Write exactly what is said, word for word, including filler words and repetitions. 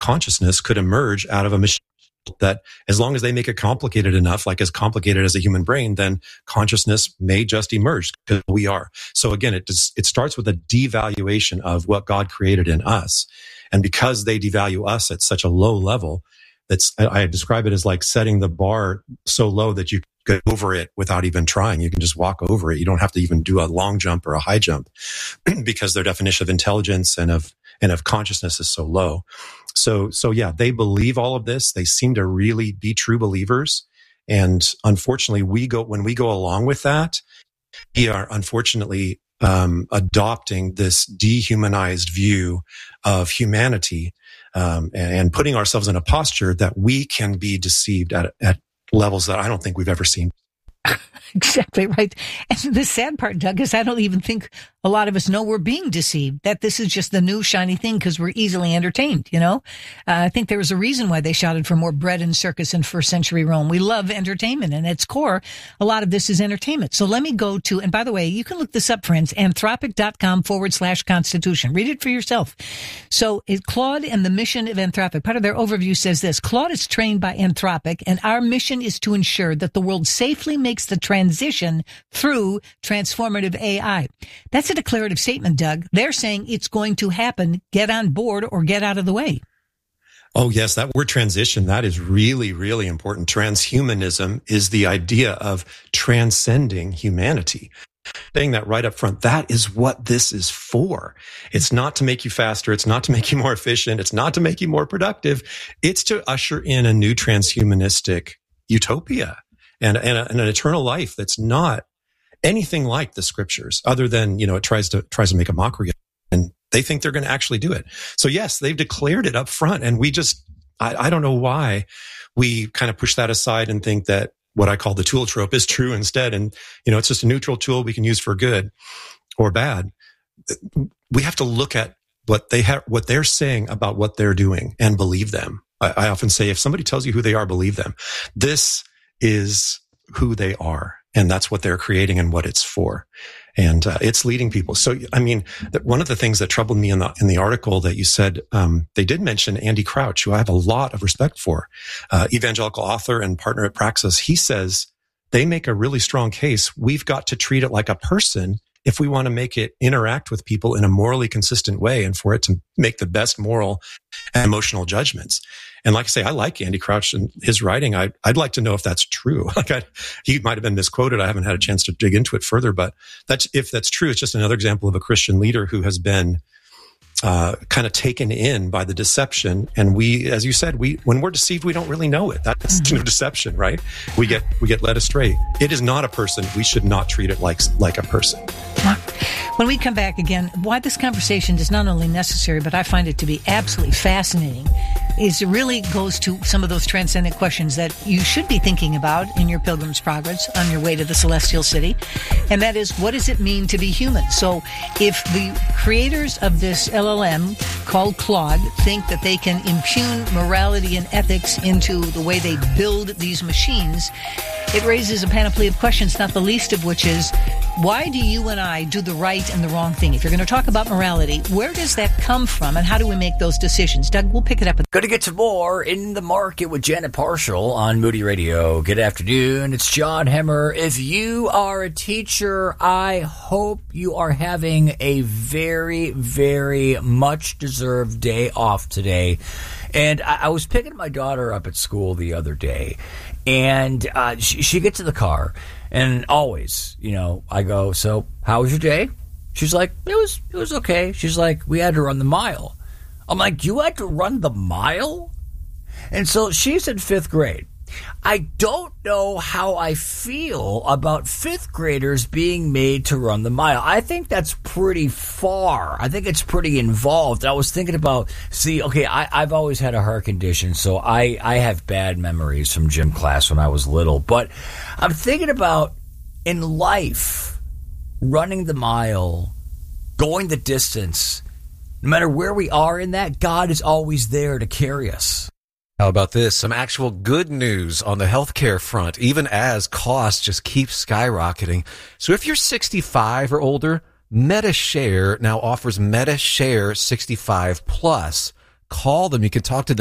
consciousness could emerge out of a machine. That as long as they make it complicated enough, like as complicated as a human brain, then consciousness may just emerge because we are. So again, it does, it starts with a devaluation of what God created in us. And because they devalue us at such a low level, that's, I, I describe it as like setting the bar so low that you go over it without even trying. You can just walk over it. You don't have to even do a long jump or a high jump because their definition of intelligence and of, and of consciousness is so low. So, so yeah, they believe all of this. They seem to really be true believers. And unfortunately, we go, when we go along with that, we are unfortunately, um, adopting this dehumanized view of humanity, um, and, and putting ourselves in a posture that we can be deceived at, at levels that I don't think we've ever seen. Exactly right. And the sad part, Doug, is I don't even think a lot of us know we're being deceived, that this is just the new shiny thing because we're easily entertained, you know? Uh, I think there was a reason why they shouted for more bread and circus in first century Rome. We love entertainment, and at its core, a lot of this is entertainment. So let me go to, and by the way, you can look this up, friends, anthropic.com forward slash constitution. Read it for yourself. So it, Claude and the mission of Anthropic, part of their overview says this: Claude is trained by Anthropic, and our mission is to ensure that the world safely makes the transition through transformative A I. That's a declarative statement, Doug. They're saying it's going to happen. Get on board or get out of the way. Oh, yes. That word transition, that is really, really important. Transhumanism is the idea of transcending humanity. Saying that right up front, that is what this is for. It's not to make you faster. It's not to make you more efficient. It's not to make you more productive. It's to usher in a new transhumanistic utopia and, and, a, and an eternal life that's not anything like the scriptures, other than, you know, it tries to, tries to make a mockery of it, and they think they're going to actually do it. So yes, they've declared it up front, and we just, I, I don't know why we kind of push that aside and think that what I call the tool trope is true instead. And, you know, it's just a neutral tool we can use for good or bad. We have to look at what they have, what they're saying about what they're doing and believe them. I, I often say, if somebody tells you who they are, believe them. This is who they are. And that's what they're creating and what it's for. And uh, it's leading people. So, I mean, that one of the things that troubled me in the in the article that you said, um, they did mention Andy Crouch, who I have a lot of respect for, uh, evangelical author and partner at Praxis. He says they make a really strong case. We've got to treat it like a person if we want to make it interact with people in a morally consistent way and for it to make the best moral and emotional judgments. And like I say, I like Andy Crouch and his writing. I, I'd like to know if that's true. Like I, he might have been misquoted. I haven't had a chance to dig into it further, but that's, if that's true, it's just another example of a Christian leader who has been uh, kind of taken in by the deception. And we, as you said, we, when we're deceived, we don't really know it. That's mm-hmm. no deception, right? We get, we get led astray. It is not a person. We should not treat it like, like a person. When we come back again, why this conversation is not only necessary, but I find it to be absolutely fascinating, is it really goes to some of those transcendent questions that you should be thinking about in your Pilgrim's Progress on your way to the Celestial City. And that is, what does it mean to be human? So if the creators of this L L M called Claude think that they can impugn morality and ethics into the way they build these machines, it raises a panoply of questions, not the least of which is, why do you and I do the right and the wrong thing? If you're going to talk about morality, where does that come from, and how do we make those decisions? Doug, we'll pick it up. Going to get to more In the Market with Janet Parshall on Moody Radio. Good afternoon. It's John Hemmer. If you are a teacher, I hope you are having a very, very much deserved day off today. And I, I was picking my daughter up at school the other day, and uh, she, she gets in the car. And always, you know, I go, so how was your day? She's like, it was it was okay. She's like, we had to run the mile. I'm like, you had to run the mile? And so she's in fifth grade. I don't know how I feel about fifth graders being made to run the mile. I think that's pretty far. I think it's pretty involved. I was thinking about, see, okay, I, I've always had a heart condition, so I, I have bad memories from gym class when I was little. But I'm thinking about, in life, running the mile, going the distance, no matter where we are in that, God is always there to carry us. How about this? Some actual good news on the healthcare front, even as costs just keep skyrocketing. So if you're sixty-five or older, MediShare now offers MediShare sixty-five Plus call them. You can talk to them